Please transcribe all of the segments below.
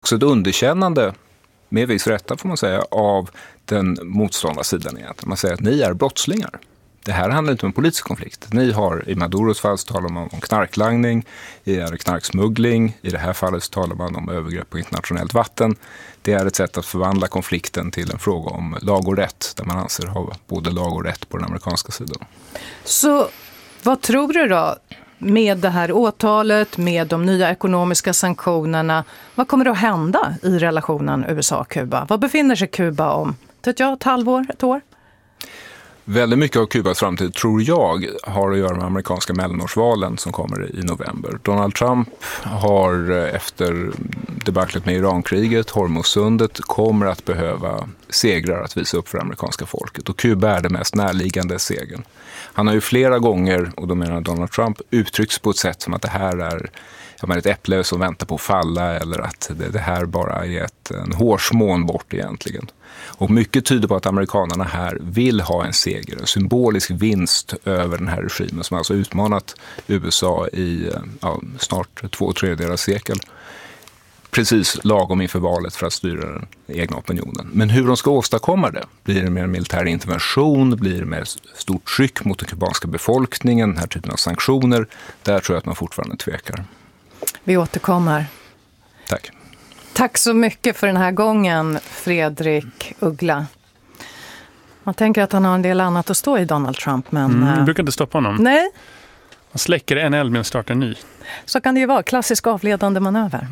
också ett underkännande, med viss rätta får man säga, av den motståndarsidan egentligen. Man säger att ni är brottslingar. Det här handlar inte om en politisk konflikt. Ni har, i Maduros fall så talar man om knarklangning, i knarksmuggling. I det här fallet så talar man om övergrepp på internationellt vatten. Det är ett sätt att förvandla konflikten till en fråga om lag och rätt, där man anser ha både lag och rätt på den amerikanska sidan. Så vad tror du då med det här åtalet, med de nya ekonomiska sanktionerna? Vad kommer att hända i relationen USA-Kuba? Vad befinner sig Kuba om? Ett halvår, ett år? Väldigt mycket av Kubas framtid, tror jag, har att göra med amerikanska mellanårsvalen som kommer i november. Donald Trump har efter debaclet med Irankriget, Hormuzsundet, kommer att behöva segrar att visa upp för amerikanska folket. Och Kuba är det mest närliggande segern. Han har ju flera gånger, och då menar Donald Trump, uttryckts på ett sätt som att det här är ett äpple som väntar på att falla, eller att det här bara är en hårsmån bort egentligen. Och mycket tyder på att amerikanerna här vill ha en seger, en symbolisk vinst över den här regimen som alltså utmanat USA i snart 2/3 sekel. Precis lagom inför valet för att styra den egna opinionen. Men hur de ska åstadkomma det? Blir det mer militär intervention? Blir det mer stort tryck mot den kubanska befolkningen? Den här typen av sanktioner? Där tror jag att man fortfarande tvekar. Vi återkommer. Tack. Tack så mycket för den här gången, Fredrik Uggla. Man tänker att han har en del annat att stå i, Donald Trump, men... Det brukar inte stoppa honom. Nej. Han släcker en eld men startar en ny. Så kan det ju vara. Klassisk avledande manöver.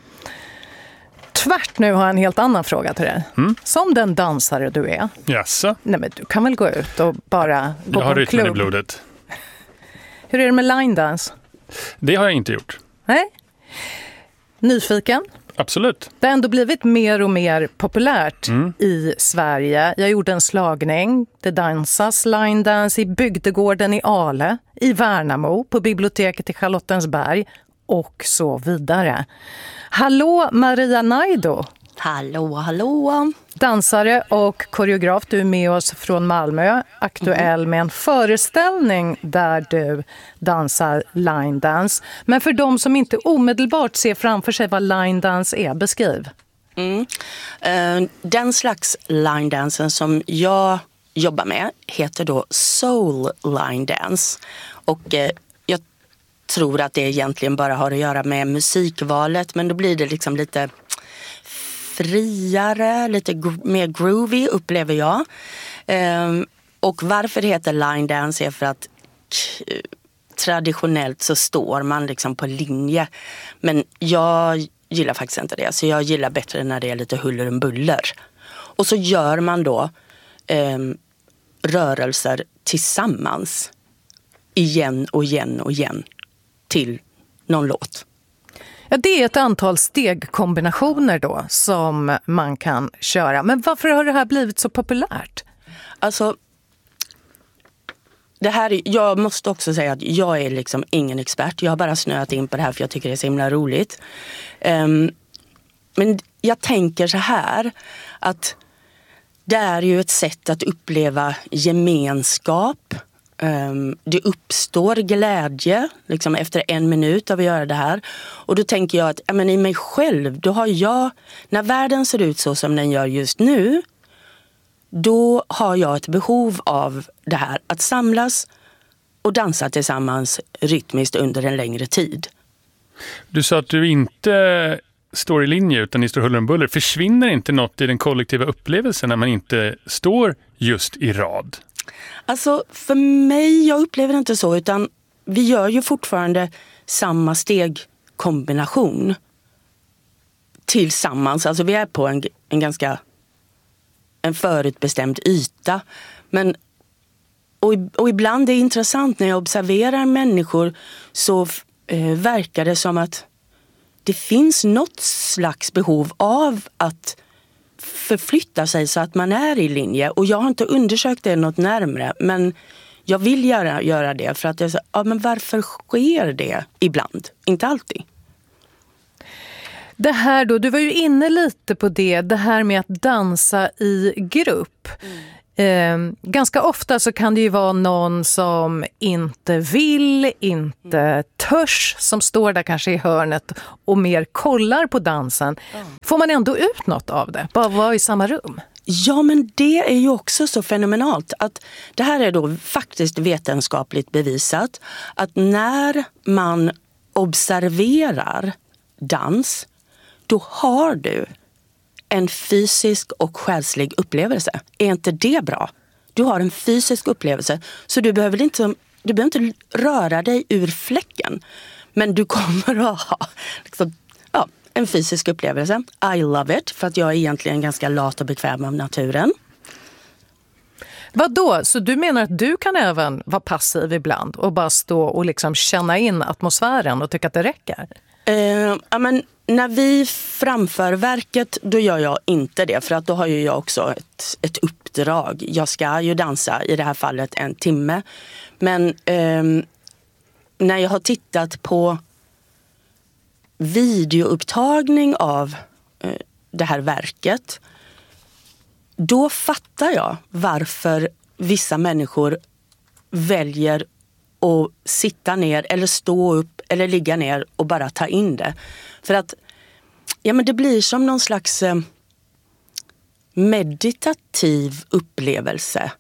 Tvärt nu har jag en helt annan fråga till dig. Som den dansare du är. Jaså? Nej, men du kan väl gå ut och bara gå jag har på en klubb. rytmen i blodet. Hur är det med line dance? Det har jag inte gjort. Nej. Nyfiken? Absolut. Det har ändå blivit mer och mer populärt i Sverige. Jag gjorde en slagning. Det dansas line dance i Bygdegården i Ale, i Värnamo, på biblioteket i Charlottensberg och så vidare. Hallå Maria Naido. Hallå. Dansare och koreograf, du är med oss från Malmö, aktuell med en föreställning där du dansar line dance. Men för de som inte omedelbart ser framför sig vad line dance är, beskriv. Den slags line dansen som jag jobbar med heter då soul line dance. Och jag tror att det egentligen bara har att göra med musikvalet, men då blir det liksom lite friare, lite mer groovy upplever jag. Och varför det heter line dance är för att traditionellt så står man liksom på linje. Men jag gillar faktiskt inte det. Så jag gillar bättre när det är lite huller om buller. Och så gör man då rörelser tillsammans igen och igen och igen till någon låt. Ja, det är ett antal stegkombinationer då som man kan köra. Men varför har det här blivit så populärt? Alltså, jag måste också säga att jag är liksom ingen expert. Jag har bara snöat in på det här för jag tycker det är så himla roligt. Men jag tänker så här, att det är ju ett sätt att uppleva gemenskap. Det uppstår glädje liksom efter 1 minut av att göra det här. Och då tänker jag att i mig själv, då har jag, när världen ser ut så som den gör just nu, då har jag ett behov av det här, att samlas och dansa tillsammans rytmiskt under en längre tid. Du sa att du inte står i linje utan ni står huller om buller. Försvinner inte något i den kollektiva upplevelsen när man inte står just i rad? Alltså för mig, jag upplever det inte så, utan vi gör ju fortfarande samma stegkombination tillsammans. Alltså vi är på en förutbestämd yta. Men, och ibland är det intressant när jag observerar människor, så verkar det som att det finns något slags behov av att förflytta sig så att man är i linje. Och jag har inte undersökt det något närmare, men jag vill göra det för att jag säger, men varför sker det ibland? Inte alltid. Det här då, du var ju inne lite på det här med att dansa i grupp. Ganska ofta så kan det ju vara någon som inte vill, inte törs, som står där kanske i hörnet och mer kollar på dansen. Får man ändå ut något av det? Bara vara i samma rum? Ja, men det är ju också så fenomenalt att det här är då faktiskt vetenskapligt bevisat att när man observerar dans, då har du en fysisk och själslig upplevelse. Är inte det bra? Du har en fysisk upplevelse, så du behöver inte röra dig ur fläcken. Men du kommer att ha liksom, en fysisk upplevelse. I love it, för att jag är egentligen ganska lat och bekväm av naturen. Vadå? Så du menar att du kan även vara passiv ibland och bara stå och liksom känna in atmosfären och tycka att det räcker? Men när vi framför verket, då gör jag inte det. För att då har ju jag också ett uppdrag. Jag ska ju dansa, i det här fallet 1 timme. Men när jag har tittat på videoupptagning av det här verket, då fattar jag varför vissa människor väljer att sitta ner eller stå upp eller ligga ner och bara ta in det. För att men det blir som någon slags meditativ upplevelse.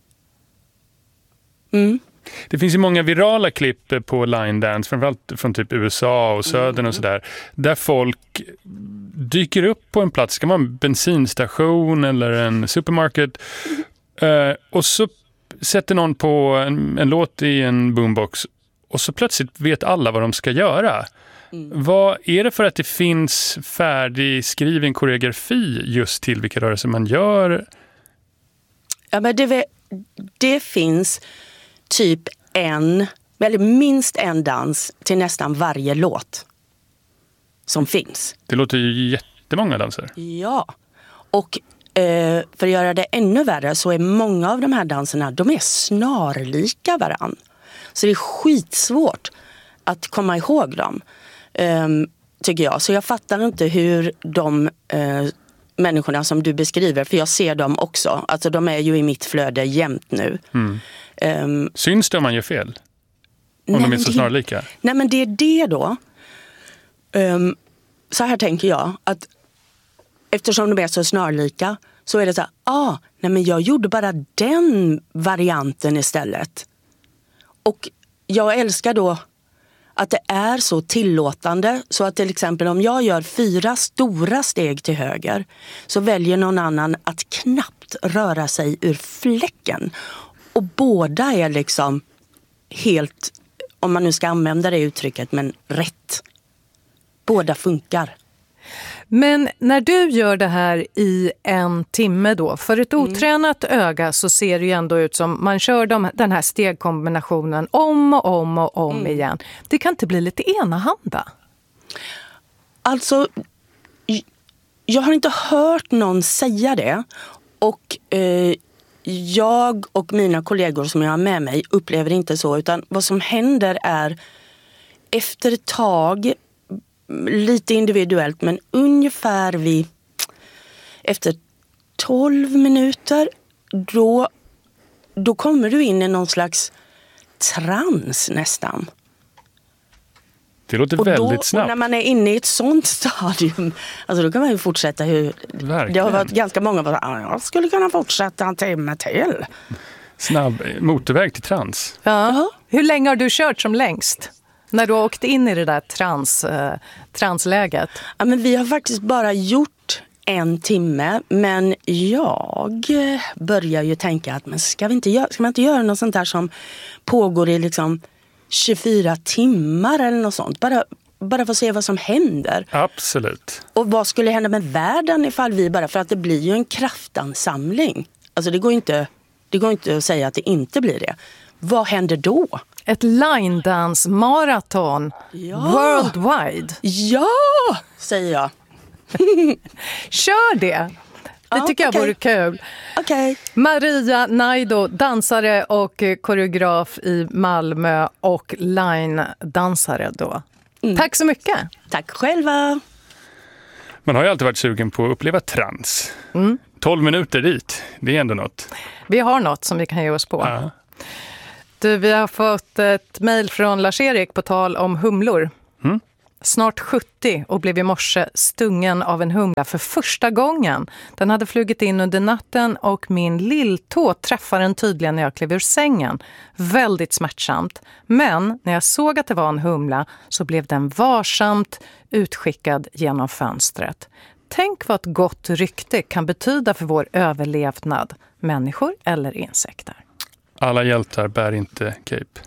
Det finns ju många virala klipp på line dance, framförallt från typ USA och södern och sådär, där folk dyker upp på en plats, det kan vara en bensinstation eller en supermarket, och så sätter någon på en låt i en boombox och så plötsligt vet alla vad de ska göra. Vad är det för att det finns färdigskriven koreografi just till vilka rörelser man gör? Ja, men det finns typ minst en dans till nästan varje låt som finns. Det låter ju jättemånga danser. Ja, och för att göra det ännu värre så är många av de här danserna, de är snarlika varann. Så det är skitsvårt att komma ihåg dem, tycker jag. Så jag fattar inte hur de människorna som du beskriver, för jag ser dem också. Alltså de är ju i mitt flöde jämt nu. Syns det om man gör fel? Om de är så snarlika? Nej, men det är det då. Så här tänker jag, att eftersom de är så snarlika så är det så här, men jag gjorde bara den varianten istället. Och jag älskar då att det är så tillåtande, så att till exempel om jag gör 4 stora steg till höger så väljer någon annan att knappt röra sig ur fläcken. Och båda är liksom helt, om man nu ska använda det uttrycket, men rätt. Båda funkar. Men när du gör det här i 1 timme då, för ett otränat öga så ser det ju ändå ut som man kör den här stegkombinationen om och om och om igen. Det kan inte bli lite enahanda? Alltså, jag har inte hört någon säga det. Och jag och mina kollegor som jag har med mig upplever inte så. Utan vad som händer är efter ett tag, lite individuellt, men ungefär efter 12 minuter då kommer du in i någon slags trans nästan. Det låter väldigt snabbt. Och när man är inne i ett sånt stadium, alltså då kan man ju fortsätta det har varit ganska många som jag skulle kunna fortsätta 1 timme till. Snabb motorväg till trans. Ja. Hur länge har du kört som längst? När du har åkt in i det där transläget? Ja, men vi har faktiskt bara gjort 1 timme. Men jag börjar ju tänka att ska man inte göra något sånt där som pågår i liksom 24 timmar eller något sånt? Bara för att se vad som händer. Absolut. Och vad skulle hända med världen ifall vi för att det blir ju en kraftansamling. Alltså det går inte att säga att det inte blir det. Vad händer då? Ett line dance maraton worldwide. Ja, säger jag. Kör det. Det tycker jag vore kul. Okay. Maria Naido, dansare och koreograf i Malmö och line-dansare då. Tack så mycket. Tack själva. Man har ju alltid varit sugen på att uppleva trans. 12 minuter dit, det är ändå något. Vi har något som vi kan ge oss på. Ja. Du, vi har fått ett mejl från Lars-Erik på tal om humlor. Snart 70 och blev i morse stungen av en humla för första gången. Den hade flugit in under natten och min lilltå träffade den tydligen när jag klev ur sängen. Väldigt smärtsamt. Men när jag såg att det var en humla så blev den varsamt utskickad genom fönstret. Tänk vad ett gott rykte kan betyda för vår överlevnad. Människor eller insekter. Alla hjältar bär inte cape.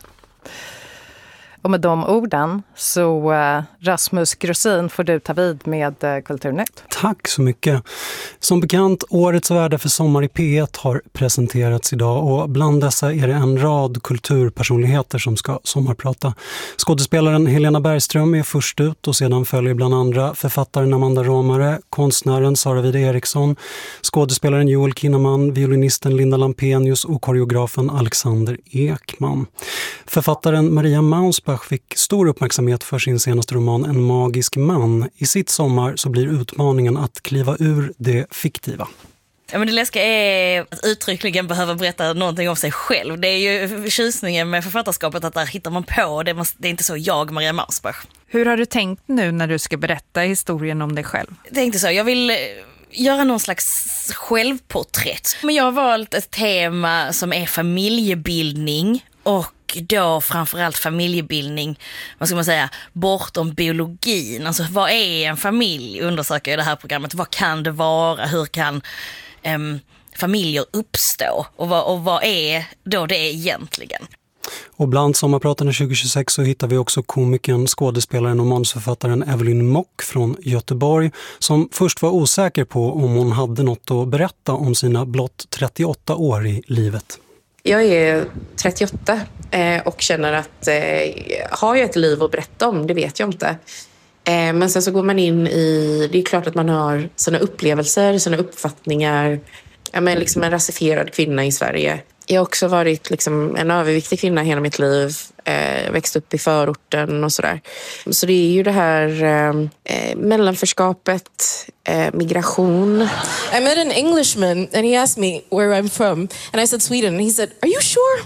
Och med de orden så Rasmus Grossin får du ta vid med Kulturnytt. Tack så mycket. Som bekant, årets värde för Sommar i P1 har presenterats idag och bland dessa är det en rad kulturpersonligheter som ska sommarprata. Skådespelaren Helena Bergström är först ut och sedan följer bland andra författaren Amanda Romare, konstnären Sara Wide Eriksson, skådespelaren Joel Kinnaman, violinisten Linda Lampenius och koreografen Alexander Ekman. Författaren Maria Mausbach fick stor uppmärksamhet för sin senaste roman En magisk man. I sitt sommar så blir utmaningen att kliva ur det fiktiva. Ja, men det läskiga är att uttryckligen behöva berätta någonting om sig själv. Det är ju tjusningen med författarskapet att där hittar man på. Det är inte så jag, Maria Mausbach. Hur har du tänkt nu när du ska berätta historien om dig själv? Jag tänkte så, jag vill göra någon slags självporträtt. Men jag har valt ett tema som är familjebildning och då framförallt familjebildning, vad ska man säga, bortom biologin. Alltså vad är en familj, undersöker jag i det här programmet. Vad kan det vara? Hur kan familjer uppstå? Och vad är då det egentligen? Och bland sommarpratarna 2026 så hittar vi också komikern, skådespelaren och manusförfattaren Evelyn Mock från Göteborg som först var osäker på om hon hade något att berätta om sina blott 38 år i livet. Jag är 38 och känner att har jag ett liv att berätta om, det vet jag inte. Men sen så går man in i, det är klart att man har sina upplevelser, sina uppfattningar. Jag är liksom en rasifierad kvinna i Sverige. Jag har också varit liksom en överviktig kvinna hela mitt liv. Jag växte upp i förorten och sådär. Så det är ju det här mellanförskapet, migration. I met an Englishman and he asked me where I'm from. And I said Sweden. And he said, are you sure?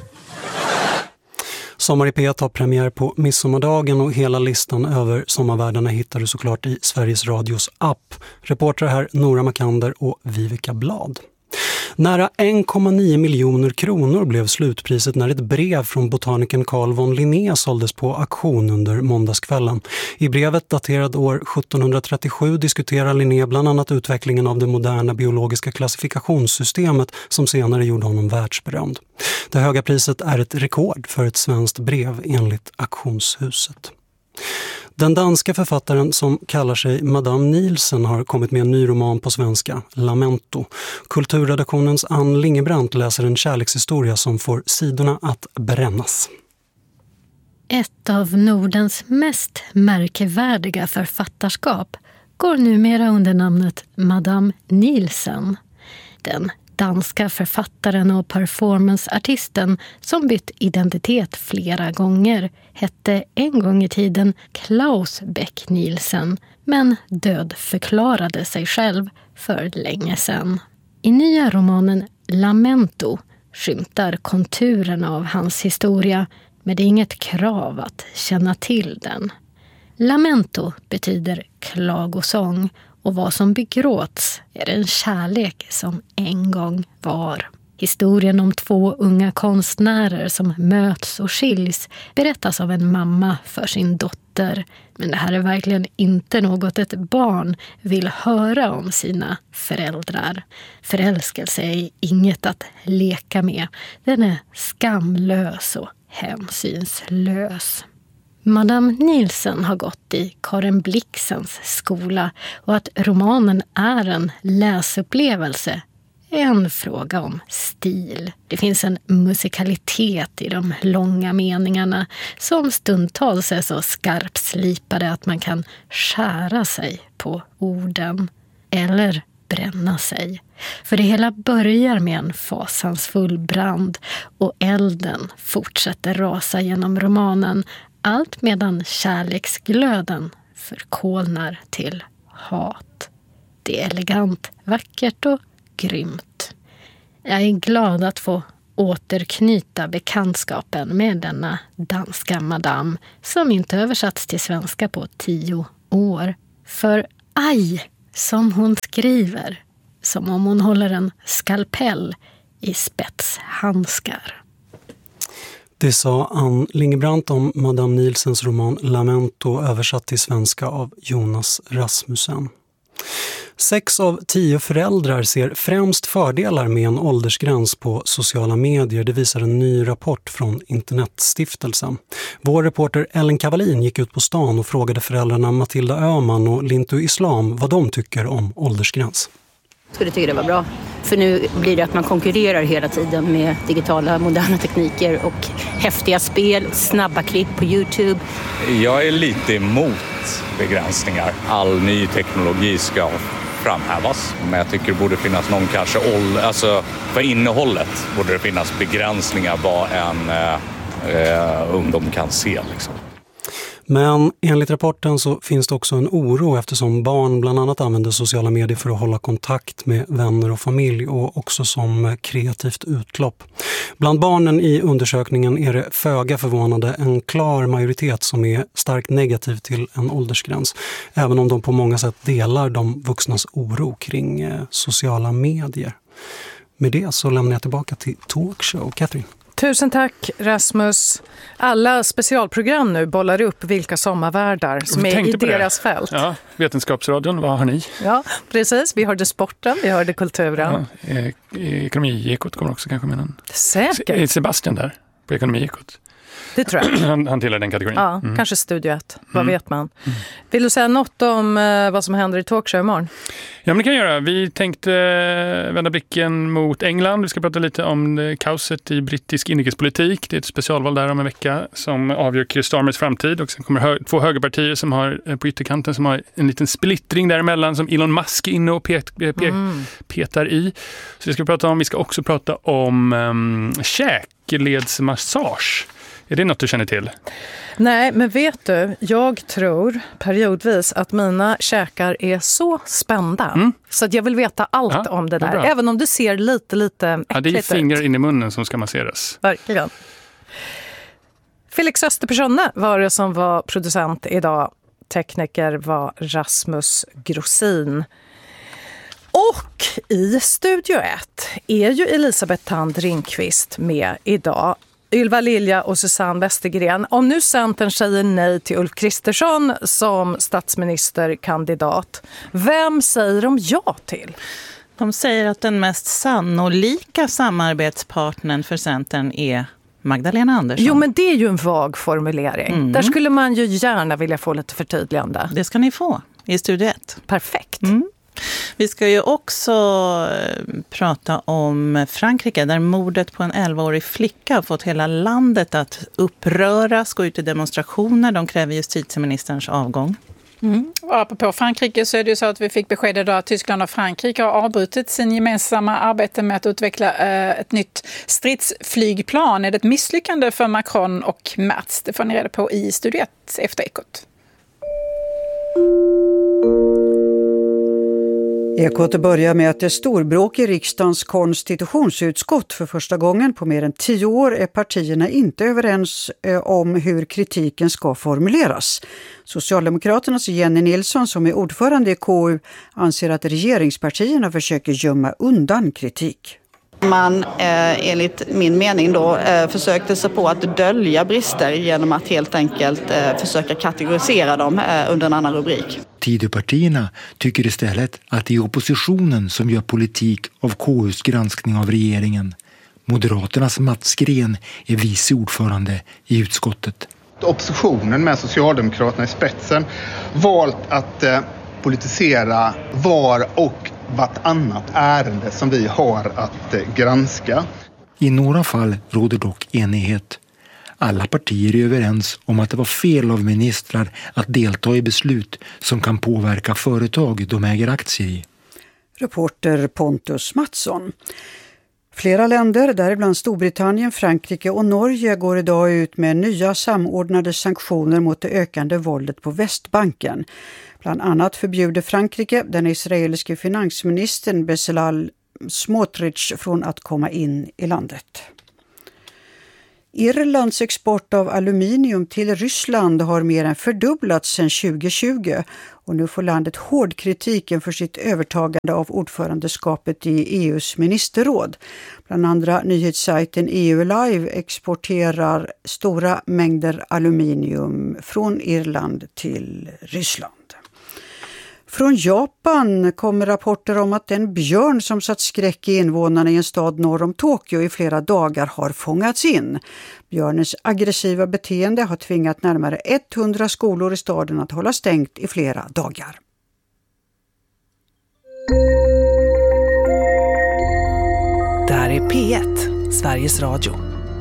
Sommar i P1 har premiär på midsommardagen och hela listan över sommarvärdarna hittar du såklart i Sveriges Radios app. Reportrar här Nora Makander och Vivica Blad. Nära 1,9 miljoner kronor blev slutpriset när ett brev från botanikern Carl von Linné såldes på auktion under måndagskvällen. I brevet daterad år 1737 diskuterar Linné bland annat utvecklingen av det moderna biologiska klassifikationssystemet som senare gjorde honom världsberömd. Det höga priset är ett rekord för ett svenskt brev enligt auktionshuset. Den danska författaren som kallar sig Madame Nielsen har kommit med en ny roman på svenska, Lamento. Kulturredaktionens Ann Lingebrant läser en kärlekshistoria som får sidorna att brännas. Ett av Nordens mest märkvärdiga författarskap går numera under namnet Madame Nielsen. Den danska författaren och performanceartisten som bytt identitet flera gånger hette en gång i tiden Claus Beck Nielsen men dödförklarade sig själv för länge sedan. I nya romanen Lamento skymtar konturen av hans historia men det är inget krav att känna till den. Lamento betyder klagosång och vad som begråts är en kärlek som en gång var. Historien om två unga konstnärer som möts och skiljs berättas av en mamma för sin dotter. Men det här är verkligen inte något ett barn vill höra om sina föräldrar. Förälskelse är inget att leka med. Den är skamlös och hänsynslös. Madame Nielsen har gått i Karen Blixens skola och att romanen är en läsupplevelse är en fråga om stil. Det finns en musikalitet i de långa meningarna som stundtals är så skarpslipade att man kan skära sig på orden eller bränna sig. För det hela börjar med en fasansfull brand och elden fortsätter rasa genom romanen. Allt medan kärleksglöden förkolnar till hat. Det är elegant, vackert och grymt. Jag är glad att få återknyta bekantskapen med denna danska madam som inte översatts till svenska på 10 år. För aj, som hon skriver, som om hon håller en skalpell i spetshandskar. Det sa Ann Lingebrandt om Madame Nielsens roman Lamento, översatt till svenska av Jonas Rasmussen. 6 av 10 föräldrar ser främst fördelar med en åldersgräns på sociala medier. Det visar en ny rapport från Internetstiftelsen. Vår reporter Ellen Kavalin gick ut på stan och frågade föräldrarna Matilda Öhman och Lintu Islam vad de tycker om åldersgräns. Jag skulle tycka det var bra. För nu blir det att man konkurrerar hela tiden med digitala moderna tekniker och häftiga spel, snabba klipp på YouTube. Jag är lite emot begränsningar. All ny teknologi ska framhävas. Men jag tycker det borde finnas någon kanske för innehållet borde det finnas begränsningar vad en ungdom kan se liksom. Men enligt rapporten så finns det också en oro eftersom barn bland annat använder sociala medier för att hålla kontakt med vänner och familj och också som kreativt utlopp. Bland barnen i undersökningen är det föga förvånande en klar majoritet som är starkt negativ till en åldersgräns. Även om de på många sätt delar de vuxnas oro kring sociala medier. Med det så lämnar jag tillbaka till Talkshow. Katrin. Tusen tack Rasmus. Alla specialprogram nu bollar upp vilka sommarvärdar som är i deras fält. Ja, Vetenskapsradion, vad har ni? Ja, precis. Vi hörde sporten, vi hörde kulturen. Ja, Ekonomiekot kommer också kanske med någon. Säkert. Är Sebastian där på Ekonomiekot? Det tror jag. Han tillhör den kategorin. Ja, kanske Studio 1. Vad vet man? Vill du säga något om vad som händer i Talkshow imorgon? Ja, men det kan jag göra. Vi tänkte vända blicken mot England. Vi ska prata lite om kaoset i brittisk inrikespolitik. Det är ett specialval där om en vecka som avgör Keir Starmers framtid. Och sen kommer 2 högerpartier som har på ytterkanten som har en liten splittring däremellan som Elon Musk är inne och petar i. Så det ska vi prata om. Vi ska också prata om käkledsmassage. Är det något du känner till? Nej, men vet du, jag tror periodvis att mina käkar är så spända. Så att jag vill veta allt om det där. Bra. Även om du ser lite äckligt ut. Det är fingrar in i munnen som ska masseras. Verkligen. Felix Österpersonne var det som var producent idag. Tekniker var Rasmus Grossin. Och i Studio 1 är ju Elisabeth Thand Ringqvist med idag. Ylva Lilja och Susanne Westergren. Om nu Centern säger nej till Ulf Kristersson som statsministerkandidat, vem säger de ja till? De säger att den mest sannolika samarbetspartnern för Centern är Magdalena Andersson. Jo, men det är ju en vag formulering. Där skulle man ju gärna vilja få lite förtydligande. Det ska ni få i Studio 1. Perfekt. Vi ska ju också prata om Frankrike där mordet på en 11-årig flicka har fått hela landet att uppröras, gå ut i demonstrationer. De kräver justitieministerns avgång. Och apropå Frankrike så är det ju så att vi fick besked idag att Tyskland och Frankrike har avbrutit sin gemensamma arbete med att utveckla ett nytt stridsflygplan. Är det ett misslyckande för Macron och Merz? Det får ni reda på i Studio 1 efter Ekot. Ekot börjar med att det är storbråk i riksdagens konstitutionsutskott. För första gången på mer än 10 år är partierna inte överens om hur kritiken ska formuleras. Socialdemokraternas Jenny Nilsson, som är ordförande i KU, anser att regeringspartierna försöker gömma undan kritik. Man enligt min mening då försökte sig på att dölja brister genom att helt enkelt försöka kategorisera dem under en annan rubrik. Tidöpartierna tycker istället att det är oppositionen som gör politik av KUs granskning av regeringen. Moderaternas Mats Green är vice ordförande i utskottet. Oppositionen med Socialdemokraterna i spetsen valt att politisera var och vartannat ärende som vi har att granska. I några fall råder dock enighet. Alla partier är överens om att det var fel av ministrar att delta i beslut som kan påverka företag de äger aktier i. Reporter Pontus Mattsson. Flera länder, däribland Storbritannien, Frankrike och Norge, går idag ut med nya samordnade sanktioner mot det ökande våldet på Västbanken. Bland annat förbjuder Frankrike den israeliske finansministern Bezalel Smotrich från att komma in i landet. Irlands export av aluminium till Ryssland har mer än fördubblats sedan 2020 och nu får landet hård kritiken för sitt övertagande av ordförandeskapet i EUs ministerråd. Bland andra nyhetssajten EU Live exporterar stora mängder aluminium från Irland till Ryssland. Från Japan kommer rapporter om att den björn som satt skräck i invånarna i en stad norr om Tokyo i flera dagar har fångats in. Björnens aggressiva beteende har tvingat närmare 100 skolor i staden att hålla stängt i flera dagar. Det här är P1, Sveriges Radio.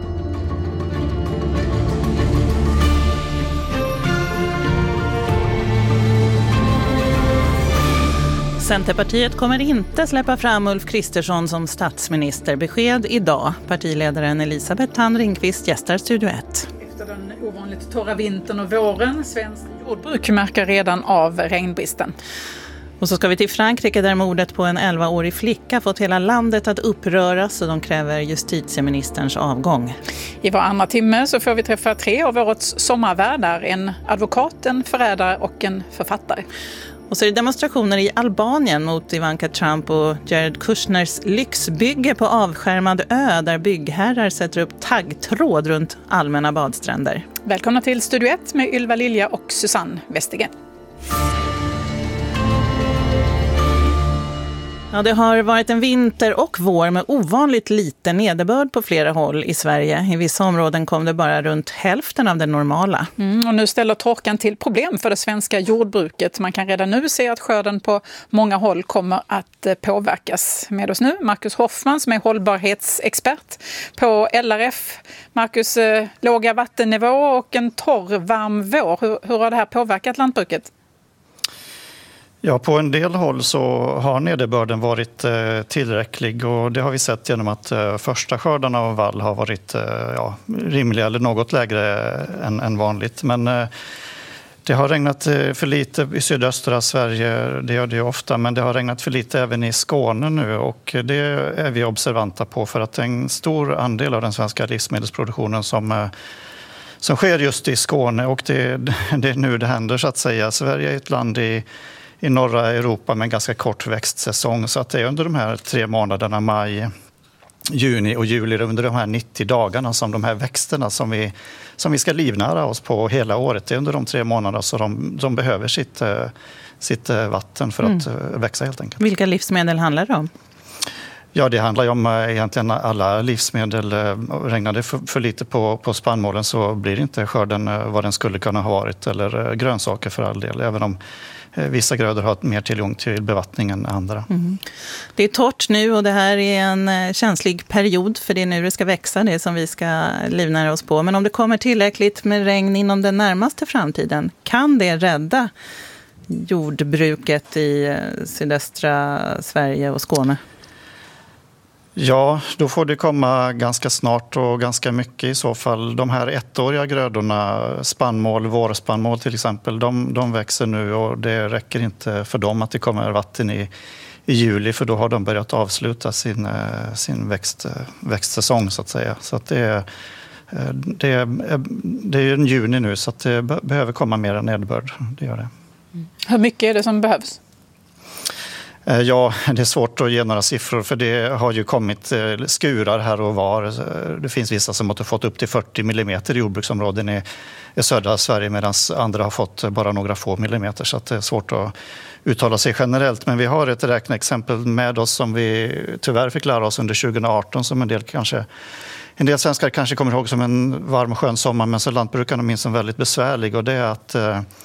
Centerpartiet kommer inte släppa fram Ulf Kristersson som statsminister. Besked idag. Partiledaren Elisabeth Thand Ringqvist gästar Studio 1. Efter den ovanligt torra vintern och våren, svenskt jordbruk märker redan av regnbristen. Och så ska vi till Frankrike där mordet på en 11-årig flicka fått hela landet att uppröras och de kräver justitieministerns avgång. I var andra timme så får vi träffa 3 av årets sommarvärdar, en advokat, en förrädare och en författare. Och så är det demonstrationer i Albanien mot Ivanka Trump och Jared Kushners lyxbygge på avskärmad ö där byggherrar sätter upp taggtråd runt allmänna badstränder. Välkomna till Studio 1 med Ylva Lilja och Susanne Westigen. Ja, det har varit en vinter och vår med ovanligt lite nederbörd på flera håll i Sverige. I vissa områden kom det bara runt hälften av det normala. Och nu ställer torkan till problem för det svenska jordbruket. Man kan redan nu se att skörden på många håll kommer att påverkas. Med oss nu Marcus Hoffman som är hållbarhetsexpert på LRF. Marcus, låga vattennivå och en torr, varm vår. Hur har det här påverkat lantbruket? Ja, på en del håll så har nederbörden varit tillräcklig och det har vi sett genom att första skördarna av vall har varit rimliga eller något lägre än vanligt. Men det har regnat för lite i sydöstra Sverige, det gör det ofta, men det har regnat för lite även i Skåne nu och det är vi observanta på för att en stor andel av den svenska livsmedelsproduktionen som sker just i Skåne och det är nu det händer så att säga. Sverige är ett land i norra Europa med en ganska kort växtsäsong så att det är under de här 3 månaderna maj, juni och juli under de här 90 dagarna som de här växterna som vi ska livnära oss på hela året, det är under de 3 månaderna så de behöver sitt vatten för att växa helt enkelt. Vilka livsmedel handlar det om? Ja, det handlar ju om egentligen alla livsmedel. Regnade för lite på spannmålen så blir inte skörden vad den skulle kunna ha varit eller grönsaker för all del, även om vissa grödor har mer tillgång till bevattning än andra. Det är torrt nu och det här är en känslig period för det är nu det ska växa, det som vi ska livnära oss på. Men om det kommer tillräckligt med regn inom den närmaste framtiden, kan det rädda jordbruket i sydöstra Sverige och Skåne? Ja, då får det komma ganska snart och ganska mycket i så fall. De här 1-åriga grödorna, spannmål, vårspannmål till exempel, de växer nu och det räcker inte för dem att det kommer vatten i juli för då har de börjat avsluta sin växtsäsong så att säga. Så att det är en juni nu så att det behöver komma mer nederbörd, det gör det. Hur mycket är det som behövs? Ja, det är svårt att ge några siffror för det har ju kommit skurar här och var. Det finns vissa som har fått upp till 40 millimeter i jordbruksområden i södra Sverige medan andra har fått bara några få millimeter så att det är svårt att uttala sig generellt. Men vi har ett räkneexempel med oss som vi tyvärr fick lära oss under 2018 som en del svenskar kanske kommer ihåg som en varm och skön sommar men så lantbrukarna minns som väldigt besvärlig och det är att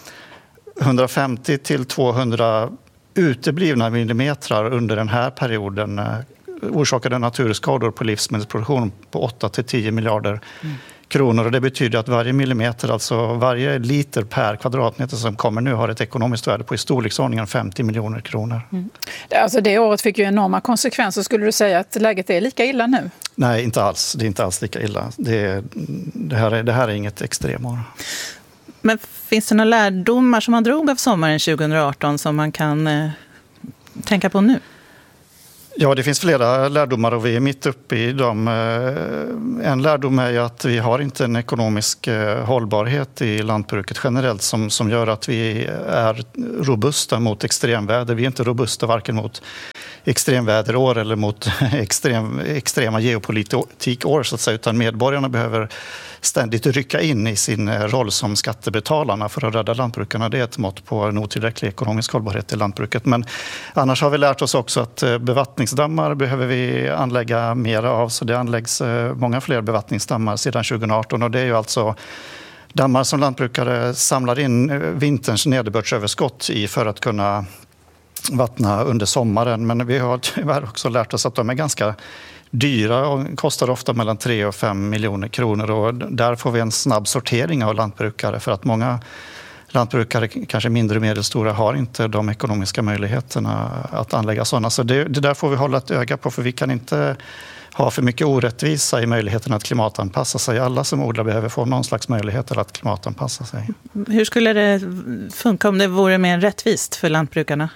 150 till 200 uteblivna millimetrar under den här perioden orsakade naturskador på livsmedelsproduktion på 8 till 10 miljarder kronor. Och det betyder att varje millimeter, alltså varje liter per kvadratmeter som kommer nu har ett ekonomiskt värde på i storleksordningen 50 miljoner kronor. Alltså det året fick ju enorma konsekvenser. Skulle du säga att läget är lika illa nu? Nej, inte alls. Det är inte alls lika illa. Det här är inget extremår. Men finns det några lärdomar som man drog av sommaren 2018 som man kan tänka på nu? Ja, det finns flera lärdomar och vi är mitt uppe i dem. En lärdom är ju att vi har inte en ekonomisk hållbarhet i lantbruket generellt som gör att vi är robusta mot extremväder. Vi är inte robusta varken mot extremväderår eller mot extrema geopolitikår så att säga, utan medborgarna behöver ständigt rycka in i sin roll som skattebetalarna för att rädda lantbrukarna. Det är ett mått på en otillräcklig ekonomisk hållbarhet i lantbruket. Men annars har vi lärt oss också att bevattningsdammar behöver vi anlägga mera av, så det anläggs många fler bevattningsdammar sedan 2018 och det är ju alltså dammar som lantbrukare samlar in vinterns nederbördsöverskott i för att kunna vattna under sommaren. Men vi har tyvärr också lärt oss att de är ganska dyra och kostar ofta mellan 3 och 5 miljoner kronor och där får vi en snabb sortering av lantbrukare för att många lantbrukare, kanske mindre och medelstora, har inte de ekonomiska möjligheterna att anlägga sådana. Så det där får vi hålla ett öga på för vi kan inte ha för mycket orättvisa i möjligheten att klimatanpassa sig. Alla som odlar behöver få någon slags möjlighet att klimatanpassa sig. Hur skulle det funka om det vore mer rättvist för lantbrukarna?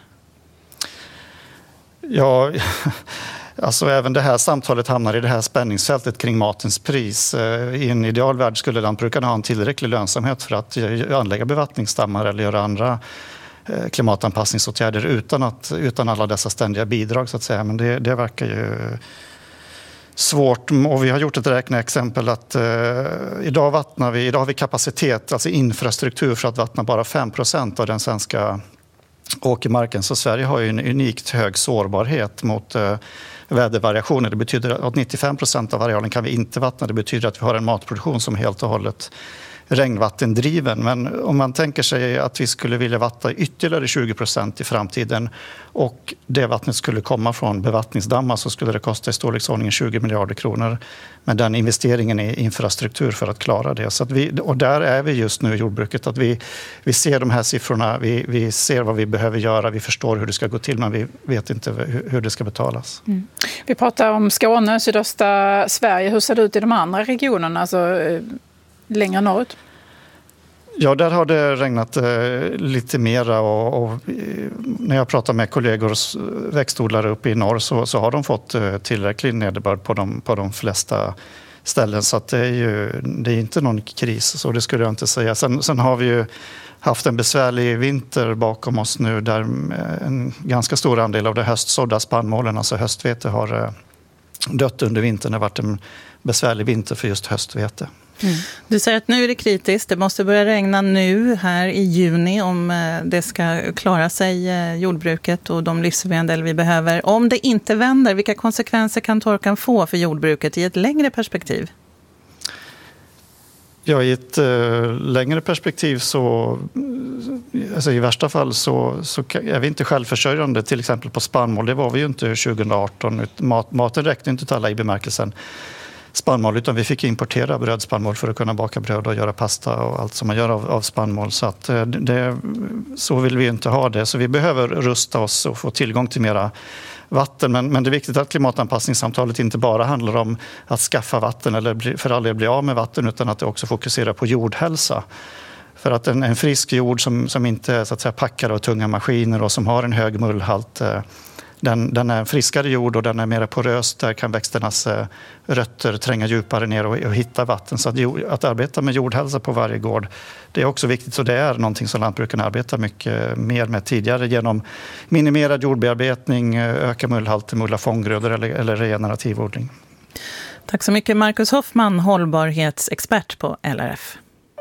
Ja, alltså även det här samtalet hamnar i det här spänningsfältet kring matens pris. I en idealvärld skulle lantbrukarna ha en tillräcklig lönsamhet för att anlägga bevattningsdammar eller göra andra klimatanpassningsåtgärder utan alla dessa ständiga bidrag så att säga. Men det verkar ju svårt och vi har gjort ett räkneexempel att idag har vi kapacitet, alltså infrastruktur för att vattna bara 5% av den svenska åkermarken. Så Sverige har ju en unikt hög sårbarhet mot vädervariationer. Det betyder att 95% av arealen kan vi inte vattna. Det betyder att vi har en matproduktion som helt och hållet regnvattendriven. Men om man tänker sig att vi skulle vilja vattna ytterligare 20% i framtiden och det vattnet skulle komma från bevattningsdammar så skulle det kosta i storleksordningen 20 miljarder kronor med den investeringen i infrastruktur för att klara det. Så att och där är vi just nu i jordbruket, att vi ser de här siffrorna, vi ser vad vi behöver göra, vi förstår hur det ska gå till men vi vet inte hur det ska betalas. Mm. Vi pratar om Skåne, sydöstra Sverige. Hur ser det ut i de andra regionerna, alltså längre norrut? Ja, där har det regnat lite mera och när jag pratar med kollegor och växtodlare uppe i norr så har de fått tillräcklig nederbörd på de flesta ställen så att det är inte någon kris, så det skulle jag inte säga. Sen har vi ju haft en besvärlig vinter bakom oss nu där en ganska stor andel av det höstsådda spannmålen, alltså höstvete, har dött under vintern. Det har varit en besvärlig vinter för just höstvete. Mm. Du säger att nu är det kritiskt, det måste börja regna nu här i juni om det ska klara sig jordbruket och de livsmedel vi behöver. Om det inte vänder, vilka konsekvenser kan torkan få för jordbruket i ett längre perspektiv? Ja, i ett längre perspektiv så, alltså i värsta fall så är vi inte självförsörjande till exempel på spannmål. Det var vi ju inte 2018. Maten räckte inte till alla i bemärkelsen spannmål, utan vi fick importera brödspannmål för att kunna baka bröd och göra pasta och allt som man gör av spannmål. Så att så vill vi inte ha det. Så vi behöver rusta oss och få tillgång till mera vatten. Men det är viktigt att klimatanpassningssamtalet inte bara handlar om att skaffa vatten eller för all del bli av med vatten, utan att det också fokuserar på jordhälsa. För att en frisk jord som inte så att säga packar av tunga maskiner och som har en hög mullhalt, den är en friskare jord och den är mer porös. Där kan växternas rötter tränga djupare ner och hitta vatten. Så att arbeta med jordhälsa på varje gård, det är också viktigt. Så det är någonting som lantbrukarna arbetar mycket mer med tidigare genom minimerad jordbearbetning, öka mullhalten, mulla fånggrödor eller regenerativ odling. Tack så mycket Marcus Hoffman, hållbarhetsexpert på LRF.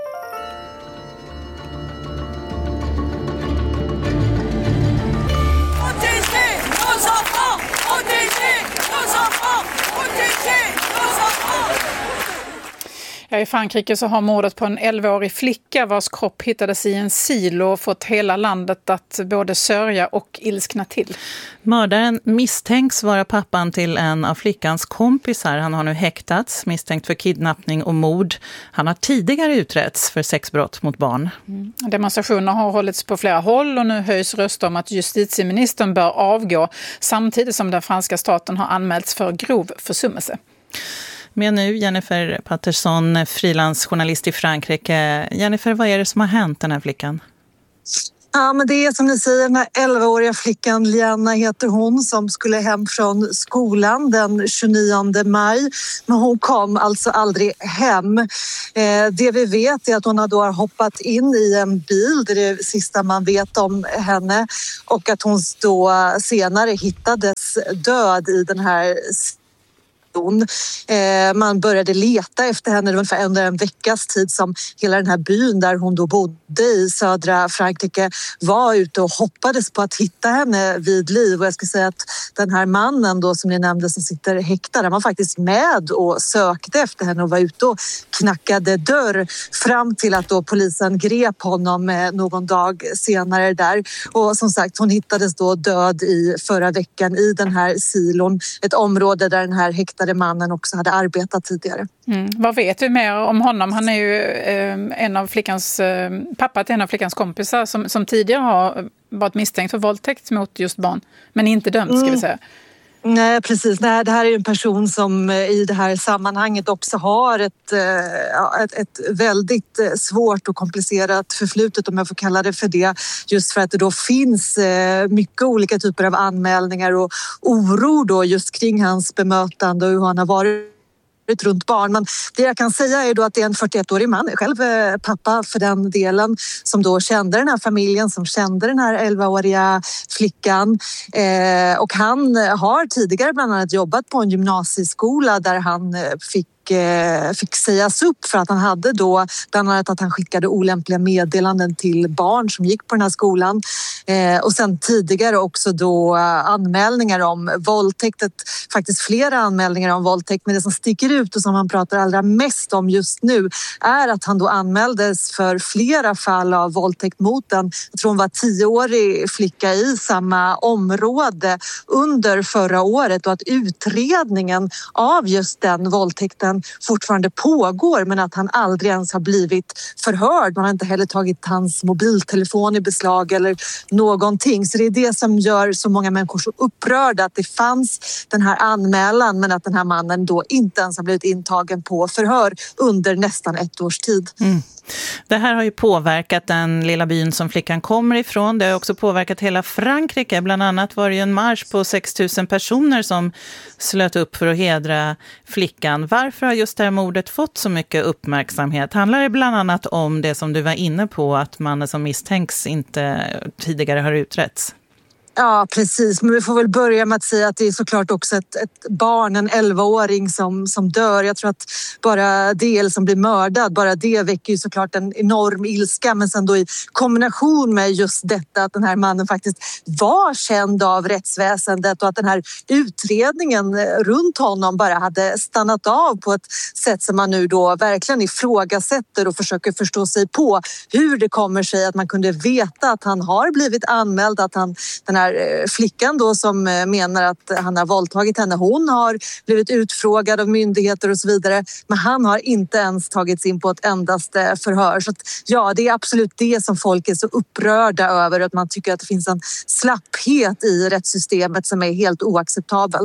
Ja, i Frankrike så har mordet på en 11-årig flicka vars kropp hittades i en silo fått hela landet att både sörja och ilskna till. Mördaren misstänks vara pappan till en av flickans kompisar. Han har nu häktats, misstänkt för kidnappning och mord. Han har tidigare utretts för sexbrott mot barn. Demonstrationer har hållits på flera håll och nu höjs röster om att justitieministern bör avgå samtidigt som den franska staten har anmälts för grov försummelse. Med nu Jennifer Patterson, frilansjournalist i Frankrike. Jennifer, vad är det som har hänt den här flickan? Ja, men det är som ni säger, den här 11-åriga flickan Liana heter hon, som skulle hem från skolan den 29 maj. Men hon kom alltså aldrig hem. Det vi vet är att hon då har hoppat in i en bil, det är det sista man vet om henne. Och att hon då senare hittades död i den här man började leta efter henne. Det var ungefär under en veckas tid som hela den här byn där hon då bodde i södra Frankrike var ute och hoppades på att hitta henne vid liv. Och jag ska säga att den här mannen då som ni nämnde som sitter häktad, han var faktiskt med och sökte efter henne och var ute och knackade dörr fram till att då polisen grep honom någon dag senare där. Och som sagt, hon hittades då död i förra veckan i den här silon, ett område där den här häktade mannen också hade arbetat tidigare. Vad vet vi mer om honom? Han är ju en av flickans pappa till en av flickans kompisar som tidigare har varit misstänkt för våldtäkt mot just barn, men inte dömt ska vi säga. Nej, precis. Nej, det här är en person som i det här sammanhanget också har ett väldigt svårt och komplicerat förflutet, om jag får kalla det för det. Just för att det då finns mycket olika typer av anmälningar och oro då just kring hans bemötande och hur han har varit runt barn. Men det jag kan säga är då att det är en 41-årig man, själv pappa för den delen, som då kände den här familjen, som kände den här 11-åriga flickan. Och han har tidigare bland annat jobbat på en gymnasieskola där han fick sägas upp för att han hade då bland annat att han skickade olämpliga meddelanden till barn som gick på den här skolan. Och sen tidigare också då anmälningar om våldtäkt, faktiskt flera anmälningar om våldtäkt, men det som sticker ut och som han pratar allra mest om just nu är att han då anmäldes för flera fall av våldtäkt mot en, jag tror hon var 10-årig flicka i samma område under förra året, och att utredningen av just den våldtäkten fortfarande pågår, men att han aldrig ens har blivit förhörd. Man har inte heller tagit hans mobiltelefon i beslag eller någonting. Så det är det som gör så många människor så upprörda, att det fanns den här anmälan men att den här mannen då inte ens har blivit intagen på förhör under nästan 1 års tid. Det här har ju påverkat den lilla byn som flickan kommer ifrån. Det har också påverkat hela Frankrike. Bland annat var det ju en marsch på 6 000 personer som slöt upp för att hedra flickan. Varför har just det här mordet fått så mycket uppmärksamhet? Handlar det bland annat om det som du var inne på, att mannen som misstänks inte tidigare har utretts? Ja, precis. Men vi får väl börja med att säga att det är såklart också ett barn, en 11-åring som dör. Jag tror att bara det som blir mördad, bara det väcker ju såklart en enorm ilska. Men sen då i kombination med just detta att den här mannen faktiskt var känd av rättsväsendet och att den här utredningen runt honom bara hade stannat av på ett sätt som man nu då verkligen ifrågasätter och försöker förstå sig på hur det kommer sig att man kunde veta att han har blivit anmäld, att den här flickan då som menar att han har våldtagit henne, hon har blivit utfrågad av myndigheter och så vidare, men han har inte ens tagits in på ett endaste förhör. Så att, ja, det är absolut det som folk är så upprörda över, att man tycker att det finns en slapphet i rättssystemet som är helt oacceptabel.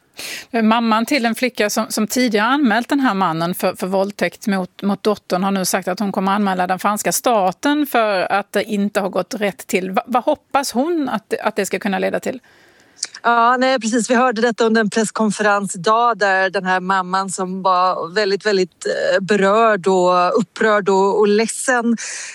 Mamman till en flicka som tidigare anmält den här mannen för våldtäkt mot dottern har nu sagt att hon kommer anmäla den franska staten för att det inte har gått rätt till. Vad hoppas hon att det ska kunna leda till? Ja, nej, precis. Vi hörde detta under en presskonferens idag där den här mamman som var väldigt, väldigt berörd och upprörd och ledsen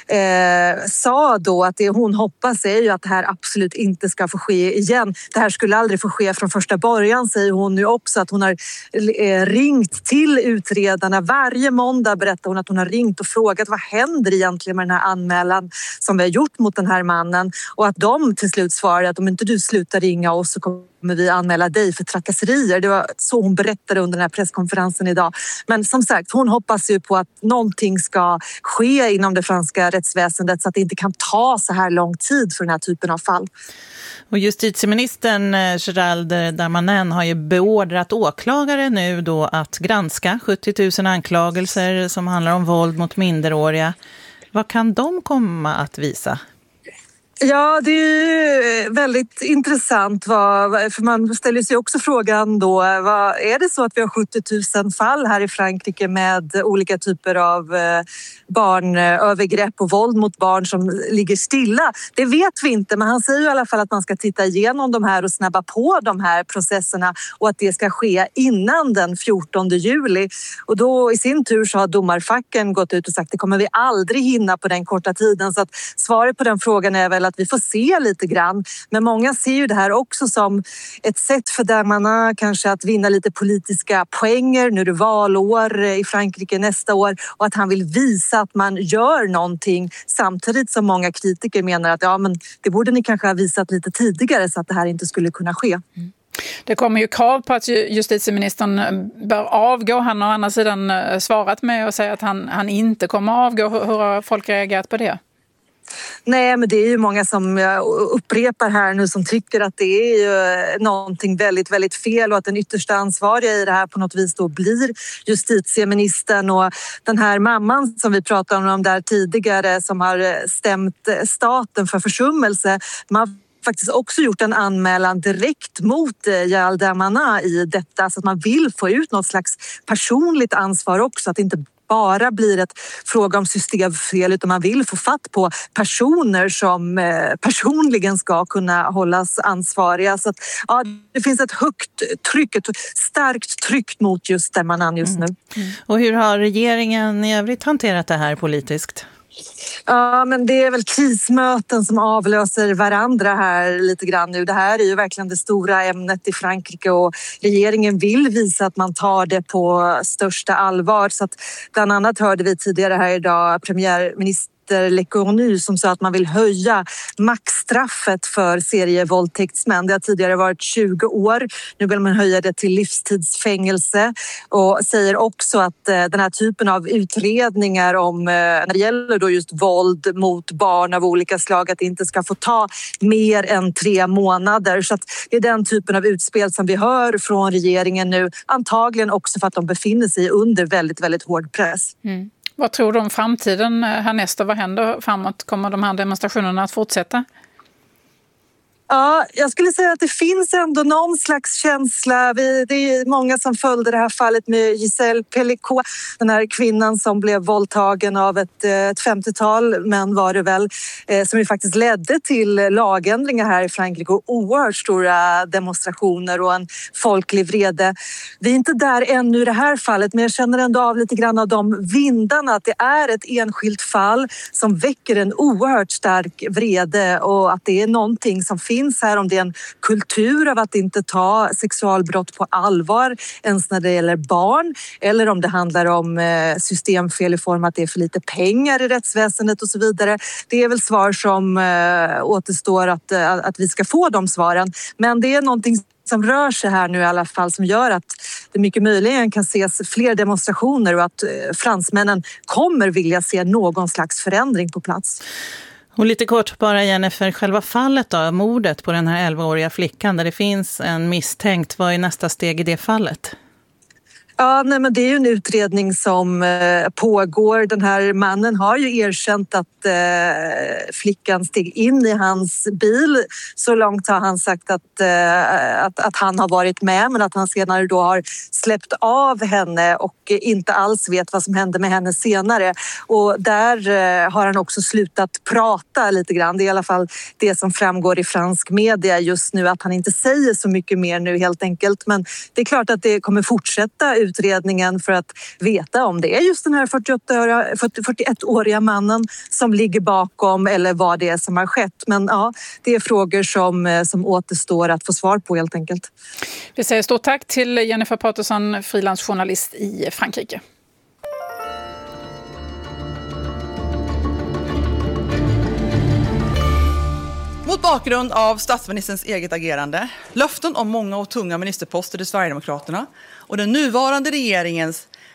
sa då att det hon hoppas är ju att det här absolut inte ska få ske igen. Det här skulle aldrig få ske från första början, säger hon nu också, att hon har ringt till utredarna varje måndag, berättar hon att hon har ringt och frågat vad händer egentligen med den här anmälan som vi har gjort mot den här mannen, och att de till slut svarade att om inte du slutar ringa oss så kommer vi anmäla dig för trakasserier. Det var så hon berättade under den här presskonferensen idag. Men som sagt, hon hoppas ju på att någonting ska ske inom det franska rättsväsendet så att det inte kan ta så här lång tid för den här typen av fall. Och justitieministern Gérald Darmanin har ju beordrat åklagare nu då att granska 70 000 anklagelser som handlar om våld mot minderåriga. Vad kan de komma att visa? Ja, det är ju väldigt intressant. För man ställer sig också frågan då, är det så att vi har 70 000 fall här i Frankrike med olika typer av barnövergrepp och våld mot barn som ligger stilla? Det vet vi inte, men han säger i alla fall att man ska titta igenom de här och snabba på de här processerna och att det ska ske innan den 14 juli. Och då i sin tur så har domarfacken gått ut och sagt att det kommer vi aldrig hinna på den korta tiden. Så att svaret på den frågan är väl att vi får se lite grann. Men många ser ju det här också som ett sätt för Darmanin kanske att vinna lite politiska poänger. Nu är det valår i Frankrike nästa år och att han vill visa att man gör någonting, samtidigt som många kritiker menar att ja, men det borde ni kanske ha visat lite tidigare så att det här inte skulle kunna ske. Det kommer ju krav på att justitieministern bör avgå. Han har å andra sidan svarat med och säger att han inte kommer avgå. Hur har folk reagerat på det? Nej, men det är ju många som jag upprepar här nu som tycker att det är ju någonting väldigt, väldigt fel och att den yttersta ansvariga i det här på något vis då blir justitieministern. Och den här mamman som vi pratade om där tidigare som har stämt staten för försummelse, man faktiskt också gjort en anmälan direkt mot Gérald Darmanin i detta, så att man vill få ut något slags personligt ansvar också, att det inte bara blir ett fråga om systemfel utan man vill få fatt på personer som personligen ska kunna hållas ansvariga. Så att, ja, det finns ett starkt tryck mot just Darmanin just nu. Och hur har regeringen i övrigt hanterat det här politiskt? Ja, men det är väl krismöten som avlöser varandra här lite grann nu. Det här är ju verkligen det stora ämnet i Frankrike och regeringen vill visa att man tar det på största allvar. Så att bland annat hörde vi tidigare här idag premiärminister Lecornu som sa att man vill höja maxstraffet för serievåldtäktsmän. Det har tidigare varit 20 år. Nu vill man höja det till livstidsfängelse och säger också att den här typen av utredningar om när det gäller då just våld mot barn av olika slag, att det inte ska få ta mer än 3 månader. Så att det är den typen av utspel som vi hör från regeringen nu, antagligen också för att de befinner sig under väldigt, väldigt hård press. Vad tror du om framtiden härnäst och vad händer framåt? Kommer de här demonstrationerna att fortsätta? Ja, jag skulle säga att det finns ändå någon slags känsla. Det är många som följde det här fallet med Gisèle Pelicot, den här kvinnan som blev våldtagen av ett 50-tal män var det väl, som ju faktiskt ledde till lagändringar här i Frankrike och oerhört stora demonstrationer och en folklig vrede. Vi är inte där ännu i det här fallet, men jag känner ändå av lite grann av de vindarna, att det är ett enskilt fall som väcker en oerhört stark vrede och att det är någonting som finns här, om det är en kultur av att inte ta sexualbrott på allvar ens när det gäller barn, eller om det handlar om systemfel i form att det är för lite pengar i rättsväsendet och så vidare. Det är väl svar som återstår att vi ska få de svaren. Men det är någonting som rör sig här nu i alla fall som gör att det mycket möjligen kan ses fler demonstrationer och att fransmännen kommer vilja se någon slags förändring på plats. Och lite kort bara, Jennifer, själva fallet då, mordet på den här 11-åriga flickan där det finns en misstänkt. Vad är nästa steg i det fallet? Ja, nej, men det är ju en utredning som pågår. Den här mannen har ju erkänt att flickan steg in i hans bil. Så långt har han sagt att han har varit med, men att han senare då har släppt av henne och inte alls vet vad som hände med henne senare. Och där har han också slutat prata lite grann. Det är i alla fall det som framgår i fransk media just nu, att han inte säger så mycket mer nu helt enkelt. Men det är klart att det kommer fortsätta utredningen för att veta om det är just den här 41-åriga mannen som ligger bakom eller vad det är som har skett. Men ja, det är frågor som återstår att få svar på helt enkelt. Vi säger stort tack till Jennifer Patterson, frilansjournalist i Frankrike. Mot bakgrund av statsministerns eget agerande, löften om många och tunga ministerposter till Sverigedemokraterna och den nuvarande regeringens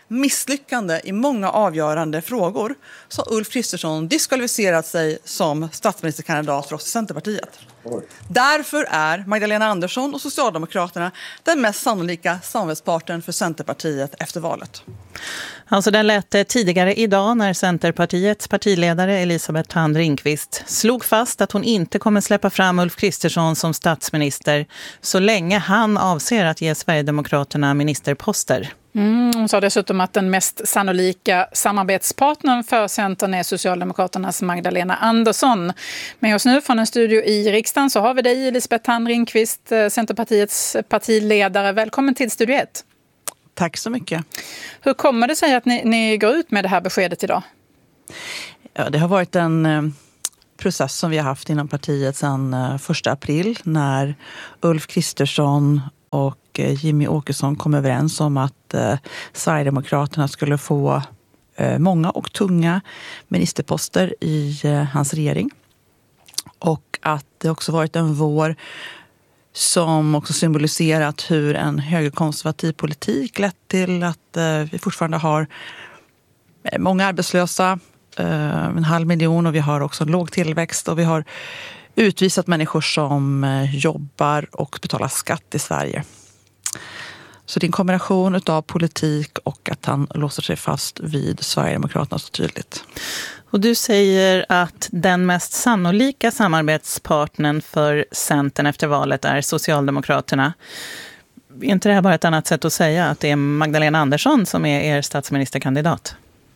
misslyckande i många avgörande frågor så har Ulf Kristersson diskvalificerat sig som statsministerkandidat för oss i Centerpartiet. Därför är Magdalena Andersson och Socialdemokraterna den mest sannolika samarbetspartnern för Centerpartiet efter valet. Alltså där lät det tidigare idag när Centerpartiets partiledare Elisabeth Thand Ringqvist slog fast att hon inte kommer släppa fram Ulf Kristersson som statsminister så länge han avser att ge Sverigedemokraterna ministerposter. Hon sa dessutom att den mest sannolika samarbetspartnern för Centern är Socialdemokraternas Magdalena Andersson. Med oss nu från en studio i riksdagen så har vi dig, Elisabeth Thand Ringqvist, Centerpartiets partiledare. Välkommen till Studio 1. Tack så mycket. Hur kommer det sig att ni går ut med det här beskedet idag? Ja, det har varit en process som vi har haft inom partiet sedan 1 april när Ulf Kristersson och Jimmy Åkesson kom överens om att Sverigedemokraterna skulle få många och tunga ministerposter i hans regering. Och att det också varit en vår som också symboliserat hur en högerkonservativ politik lett till att vi fortfarande har många arbetslösa, 500 000, och vi har också en låg tillväxt och vi har utvisat människor som jobbar och betalar skatt i Sverige. Så det är en kombination av politik och att han låser sig fast vid Sverigedemokraterna så tydligt. Och du säger att den mest sannolika samarbetspartnern för Centern efter valet är Socialdemokraterna. Är inte det här bara ett annat sätt att säga att det är Magdalena Andersson som är er statsministerkandidat?